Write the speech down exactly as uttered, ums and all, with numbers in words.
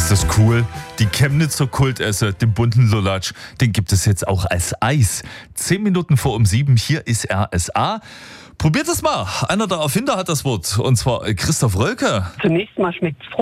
Ist das cool? Die Chemnitzer Kultesse, den bunten Lulatsch, den gibt es jetzt auch als Eis. Zehn Minuten vor um sieben, hier ist R S A. Probiert es mal. Einer der Erfinder hat das Wort, und zwar Christoph Rölke. Zunächst mal schmeckt es